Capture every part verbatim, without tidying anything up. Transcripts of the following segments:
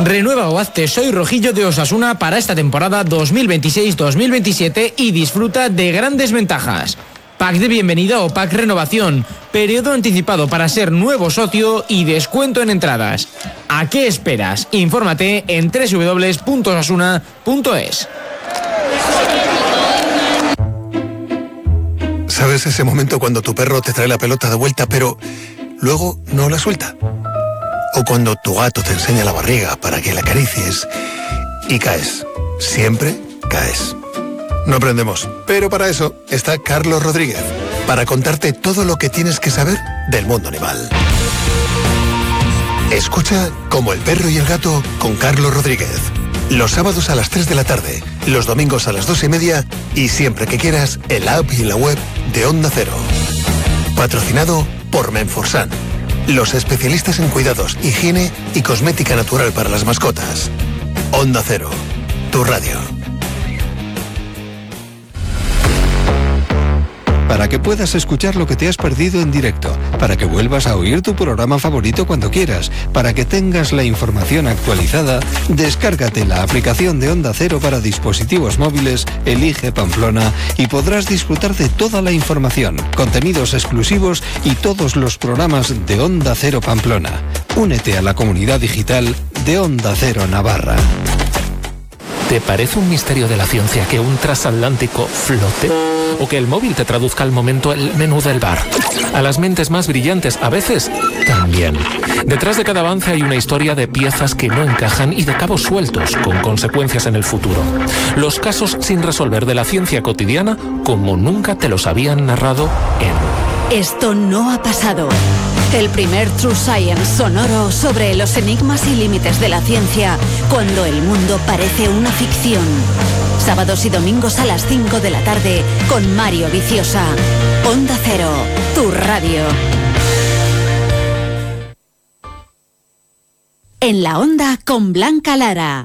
Renueva o hazte soy rojillo de Osasuna para esta temporada dos mil veintiséis dos mil veintisiete y disfruta de grandes ventajas. Pack de bienvenida o pack renovación, periodo anticipado para ser nuevo socio y descuento en entradas. ¿A qué esperas? Infórmate en doble u doble u doble u punto osasuna punto es. ¿Sabes ese momento cuando tu perro te trae la pelota de vuelta pero luego no la suelta? O cuando tu gato te enseña la barriga para que la acaricies y caes. Siempre caes. No aprendemos, pero para eso está Carlos Rodríguez, para contarte todo lo que tienes que saber del mundo animal. Escucha Como el perro y el gato con Carlos Rodríguez. Los sábados a las tres de la tarde, los domingos a las dos y media y siempre que quieras en la app y en la web de Onda Cero. Patrocinado por Menforsan, los especialistas en cuidados, higiene y cosmética natural para las mascotas. Onda Cero, tu radio. Para que puedas escuchar lo que te has perdido en directo, para que vuelvas a oír tu programa favorito cuando quieras, para que tengas la información actualizada, descárgate la aplicación de Onda Cero para dispositivos móviles, elige Pamplona y podrás disfrutar de toda la información, contenidos exclusivos y todos los programas de Onda Cero Pamplona. Únete a la comunidad digital de Onda Cero Navarra. ¿Te parece un misterio de la ciencia que un transatlántico flote? ¿O que el móvil te traduzca al momento el menú del bar? A las mentes más brillantes, a veces, también. Detrás de cada avance hay una historia de piezas que no encajan y de cabos sueltos, con consecuencias en el futuro. Los casos sin resolver de la ciencia cotidiana, como nunca te los habían narrado en... Esto no ha pasado. El primer True Science sonoro sobre los enigmas y límites de la ciencia cuando el mundo parece una ficción. Sábados y domingos a las cinco de la tarde con Mario Viciosa. Onda Cero, tu radio. En la Onda con Blanca Lara.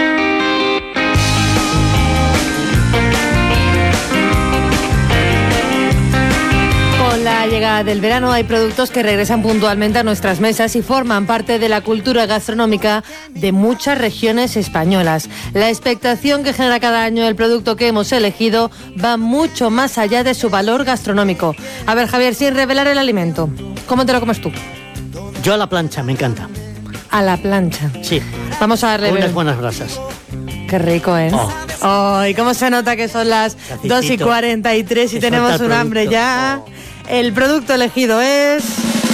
La llegada del verano hay productos que regresan puntualmente a nuestras mesas y forman parte de la cultura gastronómica de muchas regiones españolas. La expectación que genera cada año el producto que hemos elegido va mucho más allá de su valor gastronómico. A ver, Javier, sin revelar el alimento, ¿cómo te lo comes tú? Yo a la plancha, me encanta. A la plancha. Sí. Vamos a darle unas buenas brasas. Qué rico, ¿eh? Oh. Oh, ¿y cómo se nota que son las Cacicito. dos y cuarenta y tres y tenemos un hambre ya? Oh. El producto elegido es...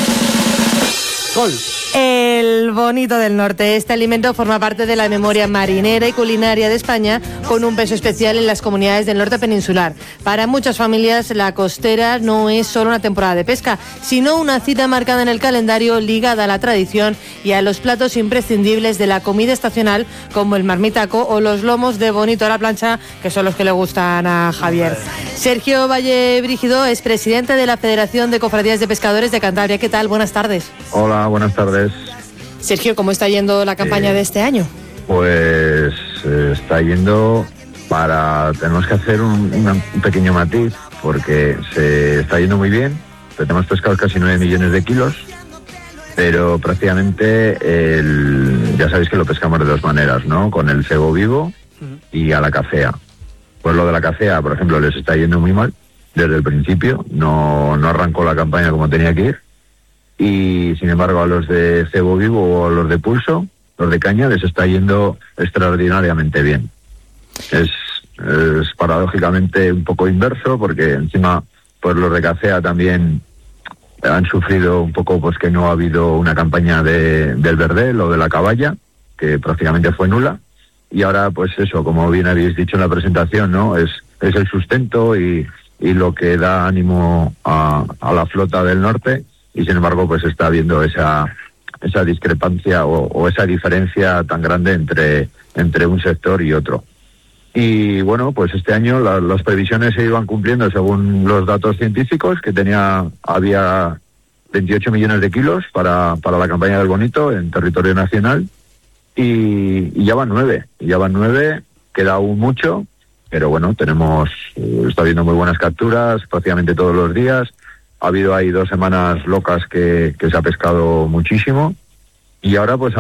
Col. El bonito del norte. Este alimento forma parte de la memoria marinera y culinaria de España, con un peso especial en las comunidades del norte peninsular. Para muchas familias, la costera no es solo una temporada de pesca, sino una cita marcada en el calendario, ligada a la tradición y a los platos imprescindibles de la comida estacional, como el marmitaco o los lomos de bonito a la plancha, que son los que le gustan a Javier. Sergio Valle Brígido es presidente de la Federación de Cofradías de Pescadores de Cantabria. ¿Qué tal? Buenas tardes. Hola, buenas tardes. Sergio, ¿cómo está yendo la campaña eh, de este año? Pues eh, está yendo para... Tenemos que hacer un, una, un pequeño matiz, porque se está yendo muy bien. Tenemos pescados casi nueve millones de kilos, pero prácticamente el, ya sabéis que lo pescamos de dos maneras, ¿no? Con el cebo vivo y a la cafea. Pues lo de la cafea, por ejemplo, les está yendo muy mal desde el principio. No, no arrancó la campaña como tenía que ir. Y sin embargo a los de cebo vivo o a los de pulso, los de caña, les está yendo extraordinariamente bien. Es, es paradójicamente un poco inverso, porque encima pues los de cafea también han sufrido un poco, pues que no ha habido una campaña de, del verdel o de la caballa, que prácticamente fue nula. Y ahora pues eso, como bien habéis dicho en la presentación, ¿no? Es, es el sustento y, y lo que da ánimo a, a la flota del norte. Y sin embargo pues está habiendo esa esa discrepancia o, o esa diferencia tan grande entre entre un sector y otro. Y bueno, pues este año la, las previsiones se iban cumpliendo según los datos científicos, que tenía había veintiocho millones de kilos para para la campaña del bonito en territorio nacional, y, y ya van nueve, ya van nueve, queda aún mucho, pero bueno, tenemos, está habiendo muy buenas capturas prácticamente todos los días. Ha habido ahí dos semanas locas que, que se ha pescado muchísimo, y ahora pues